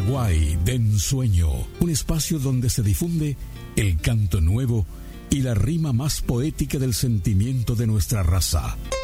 Paraguay de ensueño, un espacio donde se difunde el canto nuevo y la rima más poética del sentimiento de nuestra raza.